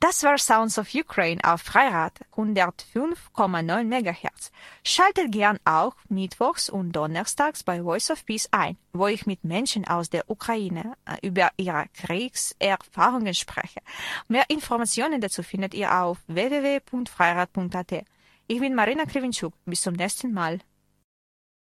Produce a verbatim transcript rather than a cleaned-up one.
Das war Sounds of Ukraine auf Freirad hundertfünf Komma neun Megahertz. Schaltet gern auch mittwochs und donnerstags bei Voice of Peace ein, wo ich mit Menschen aus der Ukraine über ihre Kriegserfahrungen spreche. Mehr Informationen dazu findet ihr auf w w w punkt freirad punkt a t. Ich bin Marina Krevinchuk. Bis zum nächsten Mal.